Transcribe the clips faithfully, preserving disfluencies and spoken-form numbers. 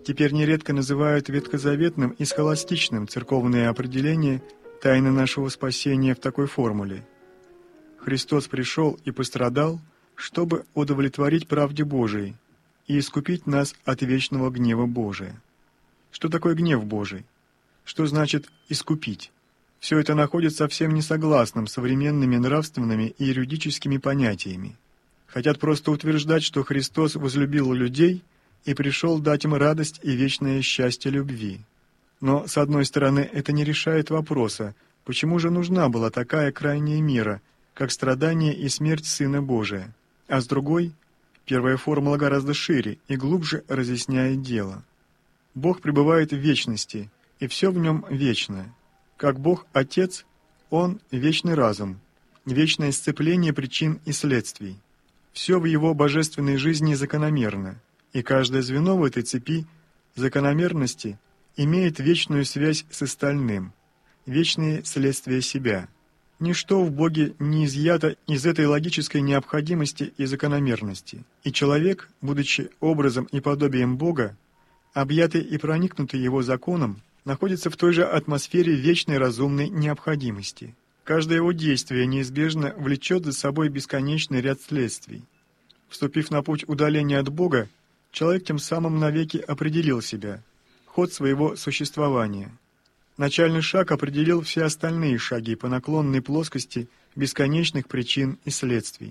Теперь нередко называют ветхозаветным и схоластичным церковное определение тайны нашего спасения в такой формуле: Христос пришел и пострадал, чтобы удовлетворить правде Божией и искупить нас от вечного гнева Божия. Что такое гнев Божий? Что значит «искупить»? Все это находится совсем несогласным с современными нравственными и юридическими понятиями. Хотят просто утверждать, что Христос возлюбил людей и пришел дать им радость и вечное счастье любви. Но, с одной стороны, это не решает вопроса, почему же нужна была такая крайняя мера, как страдание и смерть Сына Божия, а с другой, первая формула гораздо шире и глубже разъясняет дело. Бог пребывает в вечности, и все в нем вечное. Как Бог Отец, Он — вечный разум, вечное сцепление причин и следствий. Все в Его божественной жизни закономерно, и каждое звено в этой цепи закономерности имеет вечную связь с остальным, вечные следствия себя. Ничто в Боге не изъято из этой логической необходимости и закономерности, и человек, будучи образом и подобием Бога, объятый и проникнутый Его законом, находится в той же атмосфере вечной разумной необходимости. Каждое его действие неизбежно влечет за собой бесконечный ряд следствий. Вступив на путь удаления от Бога, человек тем самым навеки определил себя, ход своего существования. Начальный шаг определил все остальные шаги по наклонной плоскости бесконечных причин и следствий.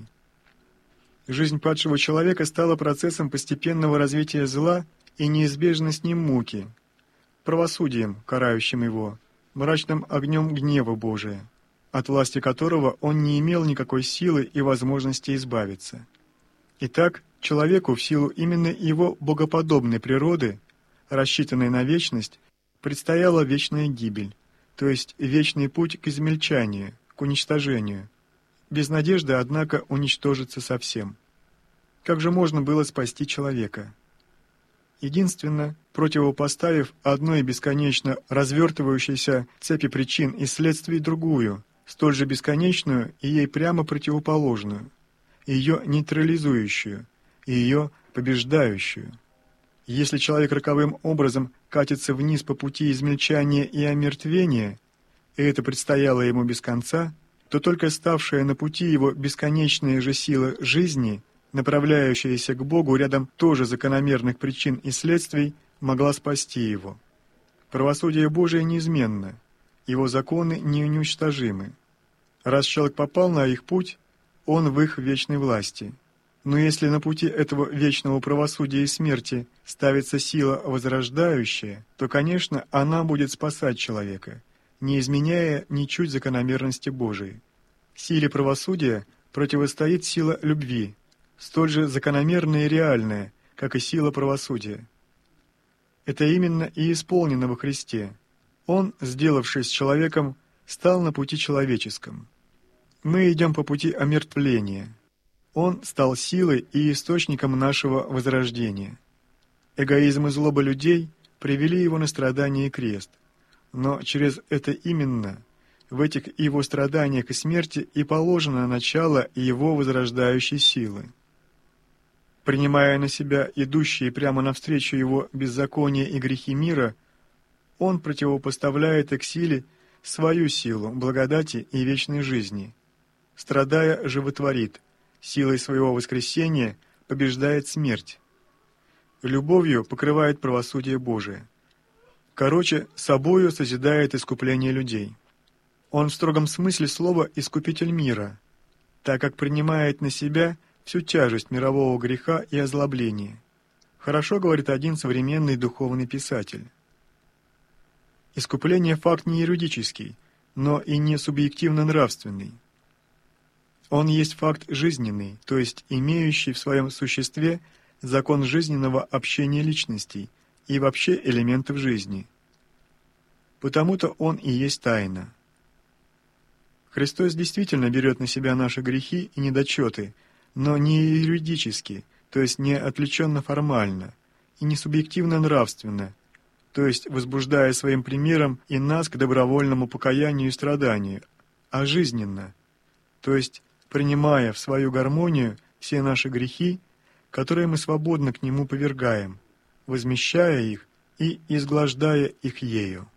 Жизнь падшего человека стала процессом постепенного развития зла и неизбежно с ним муки, правосудием, карающим его, мрачным огнем гнева Божия, от власти которого он не имел никакой силы и возможности избавиться. Итак, человеку в силу именно его богоподобной природы, рассчитанной на вечность, предстояла вечная гибель, то есть вечный путь к измельчанию, к уничтожению, без надежды, однако, уничтожиться совсем. Как же можно было спасти человека? Единственно, противопоставив одной бесконечно развертывающейся цепи причин и следствий другую, столь же бесконечную и ей прямо противоположную, ее нейтрализующую, и ее побеждающую. Если человек роковым образом катится вниз по пути измельчания и омертвения, и это предстояло ему без конца, то только ставшая на пути его бесконечная же сила жизни, направляющаяся к Богу рядом тоже закономерных причин и следствий, могла спасти его. Правосудие Божие неизменно, его законы неуничтожимы. Раз человек попал на их путь, он в их вечной власти. Но если на пути этого вечного правосудия и смерти ставится сила возрождающая, то, конечно, она будет спасать человека, не изменяя ничуть закономерности Божией. Силе правосудия противостоит сила любви, столь же закономерная и реальная, как и сила правосудия. Это именно и исполнено во Христе. Он, сделавшись человеком, стал на пути человеческом. Мы идем по пути омертвления. Он стал силой и источником нашего возрождения. Эгоизм и злоба людей привели его на страдания и крест, но через это именно, в этих его страданиях и смерти и положено начало его возрождающей силы. Принимая на себя идущие прямо навстречу его беззакония и грехи мира, он противопоставляет их силе свою силу благодати и вечной жизни. Страдая, животворит, силой своего воскресения побеждает смерть. Любовью покрывает правосудие Божие. Короче, собою созидает искупление людей. Он в строгом смысле слова «искупитель мира», так как принимает на себя всю тяжесть мирового греха и озлобления. Хорошо говорит один современный духовный писатель. Искупление – факт не юридический, но и не субъективно-нравственный. Он есть факт жизненный, то есть имеющий в своем существе закон жизненного общения личностей и вообще элементов жизни. Потому-то он и есть тайна. Христос действительно берет на себя наши грехи и недочеты, но не юридически, то есть не отвлеченно-формально, и не субъективно-нравственно, то есть возбуждая своим примером и нас к добровольному покаянию и страданию, а жизненно, то есть принимая в свою гармонию все наши грехи, которые мы свободно к Нему повергаем, возмещая их и изглаждая их ею.